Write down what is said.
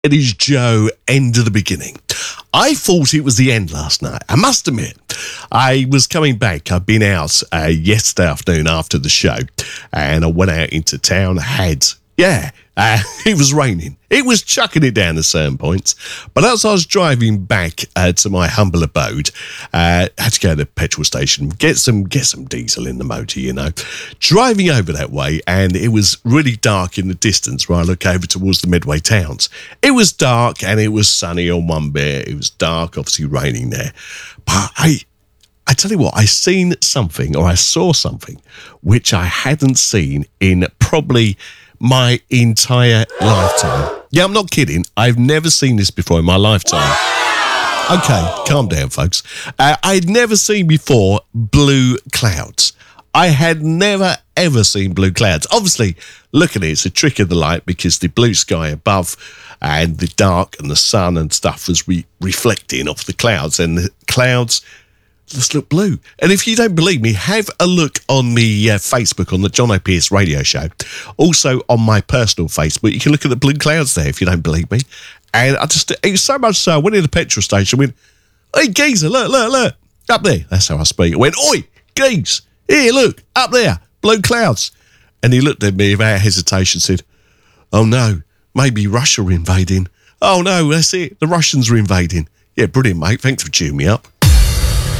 It is Joe, end of the beginning. I thought it was the end last night. I must admit, I was coming back. I'd been out yesterday afternoon after the show, and I went out into town. It was raining. It was chucking it down at certain points. But as I was driving back to my humble abode, I had to go to the petrol station, get some diesel in the motor, you know. Driving over that way, and it was really dark in the distance where I look over towards the Medway towns. It was dark and it was sunny on one bit. It was dark, obviously raining there. But I tell you what, I saw something which I hadn't seen in probably my entire lifetime. Yeah, I'm not kidding. I've never seen this before in my lifetime. Okay, calm down, folks. I'd never seen before blue clouds. I had never, ever seen blue clouds. Obviously, look at it, it's a trick of the light because the blue sky above and the dark and the sun and stuff was reflecting off the clouds, and the clouds just look blue. And if you don't believe me, have a look on the Facebook on the John O'Pearce radio show. Also on my personal Facebook, you can look at the blue clouds there if you don't believe me. And it was so much so, I went in the petrol station, went, "Hey, geezer, look, up there." That's how I speak. I went, "Oi, geese, here, look, up there, blue clouds." And he looked at me without hesitation, said, "Oh no, maybe Russia are invading." "Oh no, that's it, the Russians are invading." "Yeah, brilliant, mate, thanks for cheering me up."